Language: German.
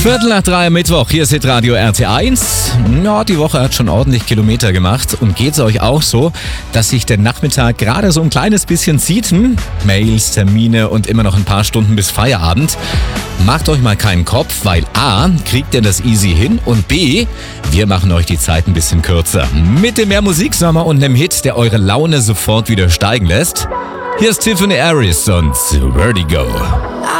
2:15 am Mittwoch, hier ist Hitradio RT1. Ja, die Woche hat schon ordentlich Kilometer gemacht. Und geht's euch auch so, dass sich der Nachmittag gerade so ein kleines bisschen zieht? Mails, Termine und immer noch ein paar Stunden bis Feierabend. Macht euch mal keinen Kopf, weil A, kriegt ihr das easy hin und B, wir machen euch die Zeit ein bisschen kürzer. Mit dem mehr Musiksommer und einem Hit, der eure Laune sofort wieder steigen lässt. Hier ist Tiffany Harris und Vertigo.